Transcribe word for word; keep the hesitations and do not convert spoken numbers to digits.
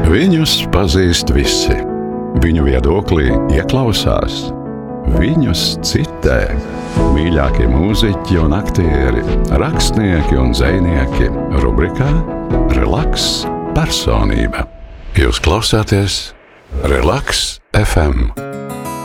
Viņus pazīst visi. Viņu viedoklī ieklausās. Viņus citē. Mīļākie mūziķi un aktieri, rakstnieki un dzejnieki. Rubrikā Relaks personība. Jūs klausāties Relaks F M.